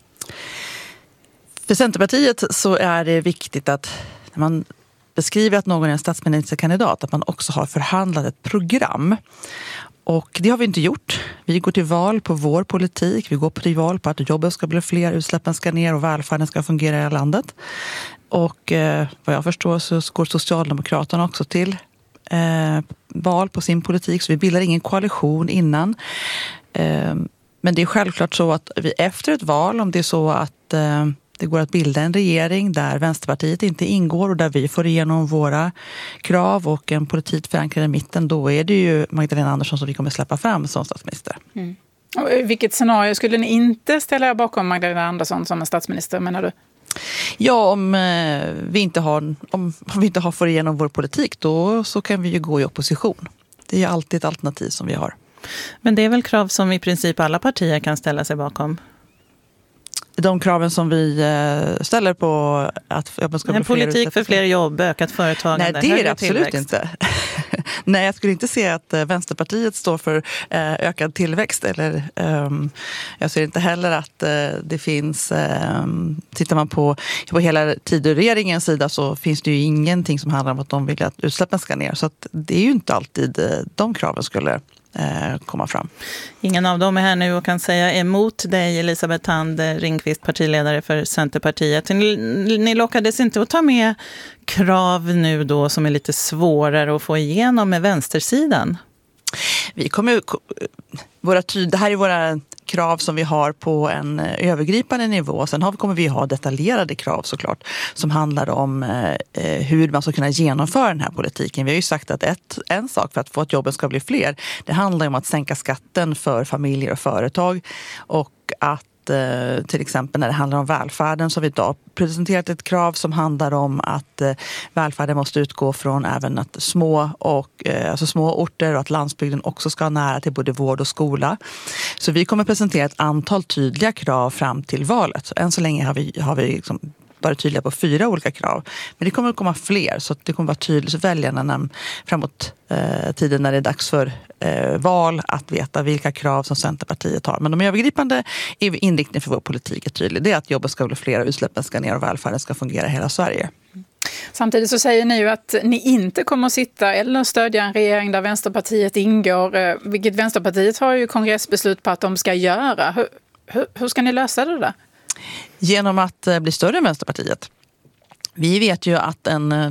För Centerpartiet så är det viktigt att när man beskriver att någon är en statsministerkandidat att man också har förhandlat ett program. Och det har vi inte gjort. Vi går till val på vår politik. Vi går till val på att jobben ska bli fler, utsläppen ska ner och välfärden ska fungera i hela landet. Och vad jag förstår så går Socialdemokraterna också till val på sin politik. Så vi bildar ingen koalition innan. Men det är självklart så att vi efter ett val, om det är så att det går att bilda en regering där Vänsterpartiet inte ingår och där vi får igenom våra krav och en politik förankrad i mitten, då är det ju Magdalena Andersson som vi kommer släppa fram som statsminister. Och i vilket scenario skulle ni inte ställa er bakom Magdalena Andersson som en statsminister, menar du? Ja, om vi inte har får igenom vår politik, då så kan vi ju gå i opposition. Det är alltid ett alternativ som vi har. Men det är väl krav som i princip alla partier kan ställa sig bakom? De kraven som vi ställer på att jobben ska bli fler. En politik för fler jobb, ökat företagande. Nej, det är det absolut inte. Nej, jag skulle inte säga att Vänsterpartiet står för ökad tillväxt. Eller, jag ser inte heller att det finns... tittar man på hela Tidöregeringens sida så finns det ju ingenting som handlar om att de vill att utsläppen ska ner. Så att det är ju inte alltid de kraven skulle komma fram. Ingen av dem är här nu och kan säga emot dig, Elisabeth Thand Ringqvist, partiledare för Centerpartiet. Ni lockades inte att ta med krav nu då som är lite svårare att få igenom med vänstersidan? Vi kommer det här är våra krav som vi har på en övergripande nivå. Sen kommer vi ha detaljerade krav såklart som handlar om hur man ska kunna genomföra den här politiken. Vi har ju sagt att en sak för att få att jobben ska bli fler, det handlar om att sänka skatten för familjer och företag och att till exempel när det handlar om välfärden så har vi idag presenterat ett krav som handlar om att välfärden måste utgå från även att små orter och att landsbygden också ska ha nära till både vård och skola. Så vi kommer presentera ett antal tydliga krav fram till valet. Så än så länge har vi liksom bara tydliga på 4 olika krav. Men det kommer att komma fler så att det kommer att vara tydligt för väljarna framåt tiden när det är dags för val att veta vilka krav som Centerpartiet har. Men de övergripande inriktningen för vår politik är tydlig. Det är att jobben ska bli fler, utsläppen ska ner och välfärden ska fungera i hela Sverige. Samtidigt så säger ni ju att ni inte kommer att sitta eller stödja en regering där Vänsterpartiet ingår, vilket Vänsterpartiet har ju kongressbeslut på att de ska göra. Hur ska ni lösa det där? Genom att bli större än Vänsterpartiet. Vi vet ju att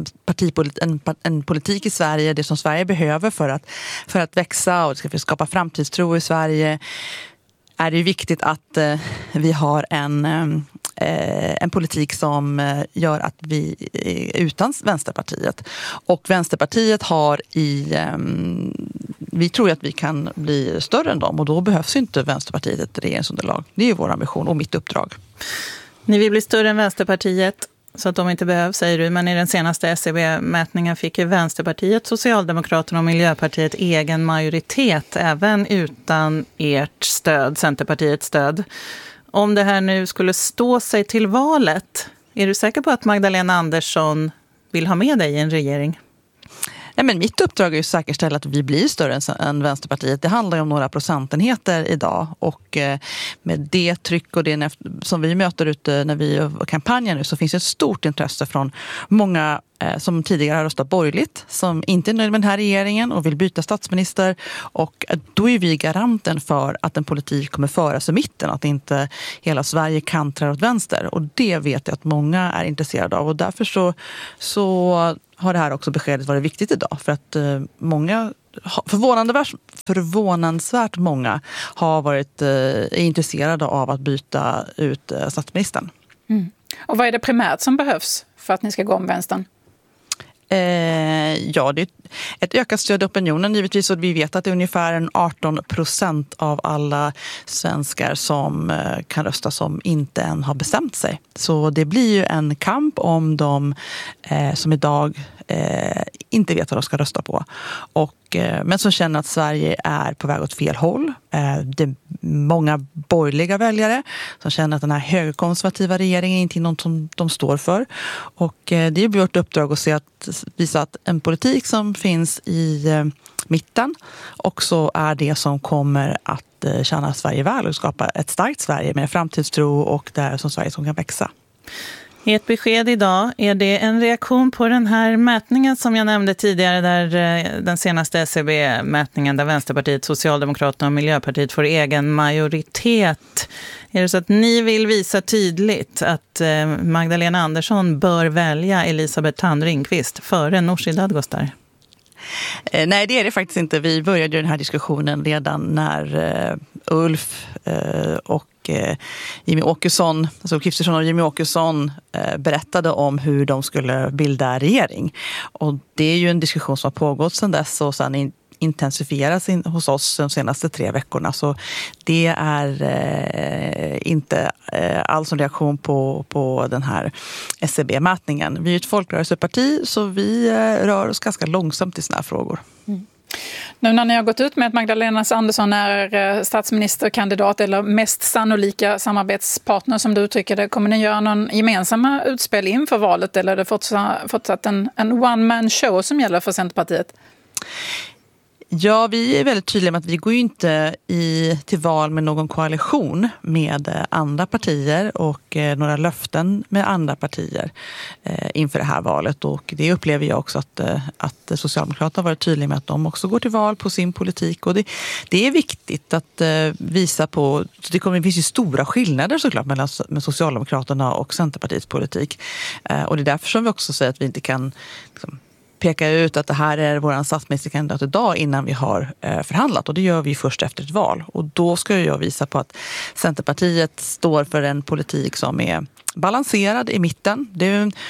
en politik i Sverige, det som Sverige behöver för att växa och skapa framtidstro i Sverige, är det viktigt att vi har en politik som gör att vi är utan Vänsterpartiet. Och Vänsterpartiet har vi tror att vi kan bli större än dem och då behövs inte Vänsterpartiet ett regeringsunderlag. Det är ju vår ambition och mitt uppdrag. Ni vill bli större än Vänsterpartiet så att de inte behövs, säger du. Men i den senaste SCB-mätningen fick ju Vänsterpartiet, Socialdemokraterna och Miljöpartiet egen majoritet även utan ert stöd, Centerpartiets stöd. Om det här nu skulle stå sig till valet, är du säker på att Magdalena Andersson vill ha med dig i en regering? Nej, men mitt uppdrag är att säkerställa att vi blir större än Vänsterpartiet. Det handlar ju om några procentenheter idag och med det tryck och det som vi möter ute när vi kampanjar nu så finns det ett stort intresse från många som tidigare har röstat borgerligt, som inte är nöjd med den här regeringen och vill byta statsminister. Och då är vi garanten för att en politik kommer föras i mitten, att inte hela Sverige kantrar åt vänster. Och det vet jag att många är intresserade av och därför så har det här också beskedet varit viktigt idag. För att många, förvånansvärt många har varit intresserade av att byta ut statsministern. Mm. Och vad är det primärt som behövs för att ni ska gå om vänstern? Ja, det är ett ökat stöd i opinionen givetvis och vi vet att det är ungefär 18% av alla svenskar som kan rösta som inte än har bestämt sig. Så det blir ju en kamp om de som idag inte vet vad de ska rösta på. Men som känner att Sverige är på väg åt fel håll. Det är många borgerliga väljare som känner att den här högerkonservativa regeringen inte är något som de står för. Och det är vårt uppdrag att visa att en politik som finns i mitten också är det som kommer att tjäna Sverige väl och skapa ett starkt Sverige med framtidstro och där som Sverige som kan växa. Ert besked idag, är det en reaktion på den här mätningen som jag nämnde tidigare, där den senaste SCB-mätningen där Vänsterpartiet, Socialdemokraterna och Miljöpartiet får egen majoritet? Är det så att ni vill visa tydligt att Magdalena Andersson bör välja Elisabeth Thand Ringqvist före Nooshi Dadgostar? Nej, det är det faktiskt inte. Vi började den här diskussionen redan när Ulf och Jimmie Åkesson, alltså Kristersson och Jimmie Åkesson berättade om hur de skulle bilda regering. Och det är ju en diskussion som har pågått sedan dess och sedan intensifieras hos oss de senaste 3 veckorna. Så det är inte alls en reaktion på den här SCB-mätningen. Vi är ett folkrörelseparti så vi rör oss ganska långsamt i såna här frågor. Mm. Nu när ni har gått ut med att Magdalena Andersson är statsministerkandidat eller mest sannolika samarbetspartner som du uttrycker det, kommer ni göra någon gemensamma utspel inför valet eller är det fortsatt en one-man show som gäller för Centerpartiet? Ja, vi är väldigt tydliga med att vi går ju inte till val med någon koalition med andra partier och några löften med andra partier inför det här valet. Och det upplever jag också att Socialdemokraterna har varit tydliga med att de också går till val på sin politik. Och det är viktigt att visa på, det finns ju stora skillnader såklart mellan Socialdemokraterna och Centerpartiets politik. Och det är därför som vi också säger att vi inte kan peka ut att det här är vår statsministerkandidat idag innan vi har förhandlat. Och det gör vi först efter ett val. Och då ska jag visa på att Centerpartiet står för en politik som är balanserad i mitten. Det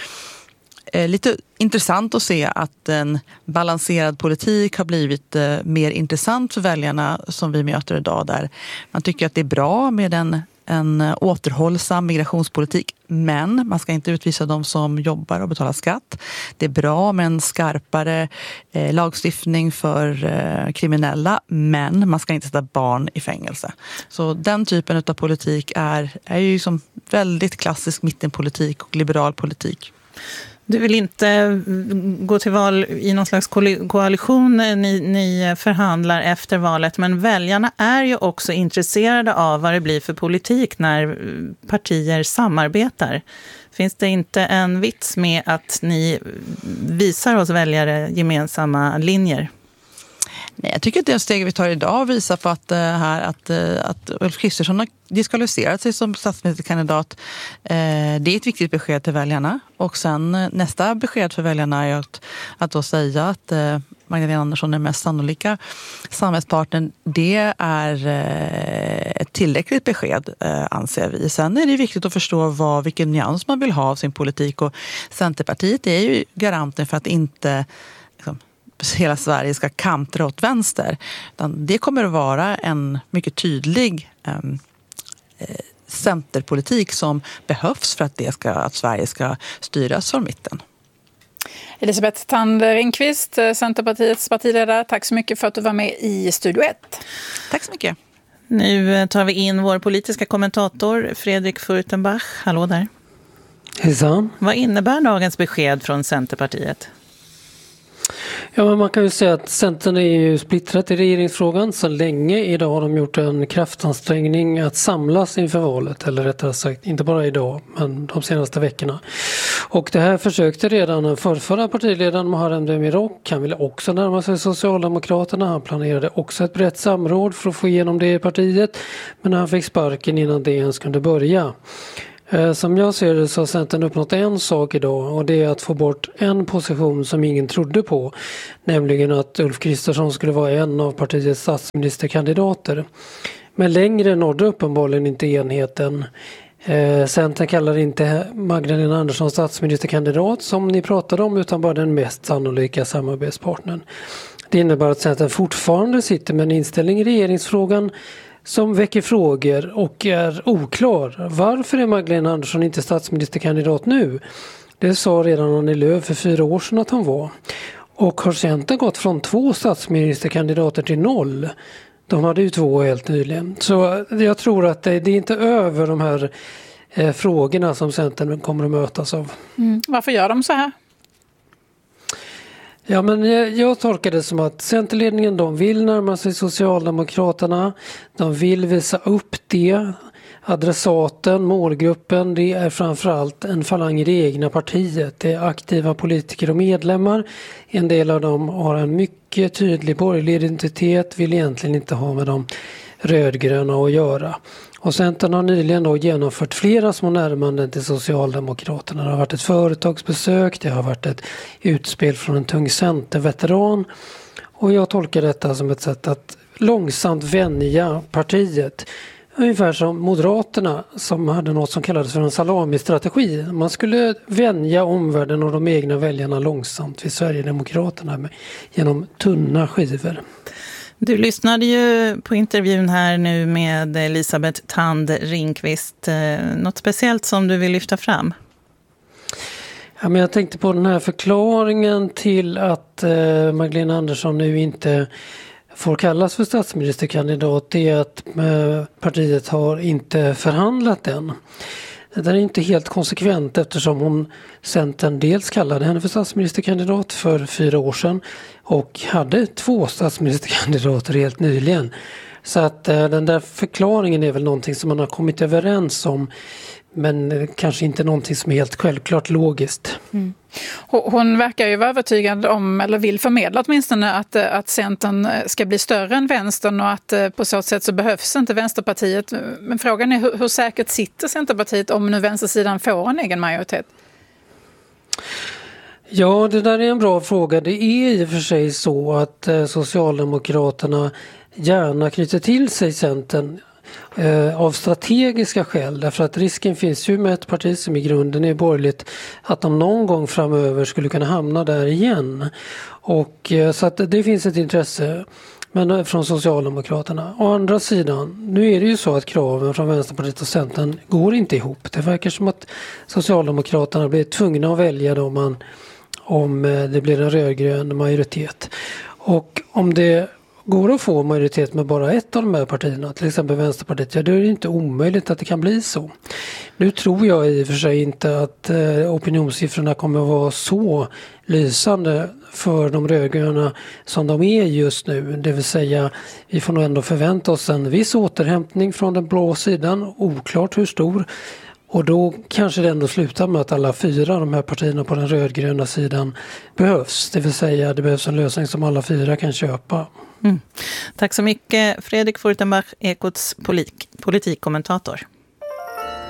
är lite intressant att se att en balanserad politik har blivit mer intressant för väljarna som vi möter idag. Där man tycker att det är bra med en återhållsam migrationspolitik, men man ska inte utvisa de som jobbar och betalar skatt. Det är bra med en skarpare lagstiftning för kriminella, men man ska inte sätta barn i fängelse. Så den typen av politik är ju som väldigt klassisk mittenpolitik och liberal politik. Du vill inte gå till val i någon slags koalition, ni förhandlar efter valet, men väljarna är ju också intresserade av vad det blir för politik när partier samarbetar. Finns det inte en vits med att ni visar oss väljare gemensamma linjer? Nej, jag tycker att det steg vi tar idag visar på att Ulf Kristersson har diskvalificerat sig som statsministerkandidat. Det är ett viktigt besked till väljarna. Och sen nästa besked för väljarna är att då säga att Magdalena Andersson är mest sannolika samarbetspartnern. Det är ett tillräckligt besked, anser vi. Sen är det viktigt att förstå vilken nyans man vill ha av sin politik. Och Centerpartiet är ju garanten för att inte hela Sverige ska kantra åt vänster. Utan det kommer att vara en mycket tydlig centerpolitik som behövs för att Sverige ska styras från mitten. Elisabeth Thand Ringqvist, Centerpartiets partiledare, tack så mycket för att du var med i Studio 1. Tack så mycket. Nu tar vi in vår politiska kommentator Fredrik Furtenbach. Hallå där. Hejsan. Vad innebär dagens besked från Centerpartiet? Ja, men man kan ju säga att Centern är ju splittrat i regeringsfrågan så länge. Idag har de gjort en kraftansträngning att samlas inför valet, eller rättare sagt inte bara idag men de senaste veckorna. Och det här försökte redan den förrförra partiledaren Muharrem Demirok. Han ville också närma sig Socialdemokraterna. Han planerade också ett brett samråd för att få igenom det i partiet, men han fick sparken innan det ens kunde börja. Som jag ser det så har Centern uppnått en sak idag, och det är att få bort en position som ingen trodde på, nämligen att Ulf Kristersson skulle vara en av partiets statsministerkandidater. Men längre nådde uppenbarligen inte enheten. Centern kallar inte Magdalena Andersson statsministerkandidat som ni pratade om, utan bara den mest sannolika samarbetspartnern. Det innebär att Centern fortfarande sitter med en inställning i regeringsfrågan som väcker frågor och är oklar. Varför är Magdalena Andersson inte statsministerkandidat nu? Det sa redan Annie Lööf för 4 år sedan att hon var. Och har Centern gått från 2 statsministerkandidater till 0? De hade ju 2 helt nyligen. Så jag tror att det är inte över de här frågorna som Centern kommer att mötas av. Varför gör de så här? Ja, men jag tolkar det som att Centerledningen, de vill närma sig Socialdemokraterna. De vill visa upp det. Adressaten, målgruppen, det är framförallt en falang i det egna partiet. Det är aktiva politiker och medlemmar. En del av dem har en mycket tydlig borgerlig identitet, vill egentligen inte ha med de rödgröna att göra. Och Centern har nyligen då genomfört flera små närmanden till Socialdemokraterna. Det har varit ett företagsbesök, det har varit ett utspel från en tung centerveteran. Och jag tolkar detta som ett sätt att långsamt vänja partiet. Ungefär som Moderaterna som hade något som kallades för en salami-strategi. Man skulle vänja omvärlden och de egna väljarna långsamt vid Sverigedemokraterna genom tunna skivor. Du lyssnade ju på intervjun här nu med Elisabeth Thand Ringqvist. Något speciellt som du vill lyfta fram? Ja, men jag tänkte på den här förklaringen till att Magdalena Andersson nu inte får kallas för statsministerkandidat. Det är att partiet har inte förhandlat än. Det är inte helt konsekvent eftersom Centern dels kallade henne för statsministerkandidat för 4 år sedan och hade 2 statsministerkandidater helt nyligen. Så att den där förklaringen är väl någonting som man har kommit överens om, men kanske inte någonting som är helt självklart logiskt. Mm. Hon verkar ju vara övertygad om, eller vill förmedla åtminstone, att Centern ska bli större än vänstern och att på så sätt så behövs inte Vänsterpartiet. Men frågan är hur säkert sitter Centerpartiet om nu vänstersidan får en egen majoritet? Ja, det där är en bra fråga. Det är i och för sig så att Socialdemokraterna gärna knyter till sig Centern av strategiska skäl, därför att risken finns ju med ett parti som i grunden är borgerligt att de någon gång framöver skulle kunna hamna där igen. Och så att det finns ett intresse, men från Socialdemokraterna. Å andra sidan, nu är det ju så att kraven från Vänsterpartiet och Centern går inte ihop. Det verkar som att Socialdemokraterna blir tvungna att välja då om det blir en rödgrön majoritet. Och om det går att få majoritet med bara ett av de här partierna, till exempel Vänsterpartiet, ja, då är det inte omöjligt att det kan bli så. Nu tror jag i och för sig inte att opinionssiffrorna kommer att vara så lysande för de rödgröna som de är just nu. Det vill säga, vi får nog ändå förvänta oss en viss återhämtning från den blå sidan, oklart hur stor. Och då kanske det ändå slutar med att alla 4 de här partierna på den rödgröna sidan behövs. Det vill säga, det behövs en lösning som alla 4 kan köpa. Mm. Tack så mycket, Fredrik Furtenbach, Ekots politikkommentator.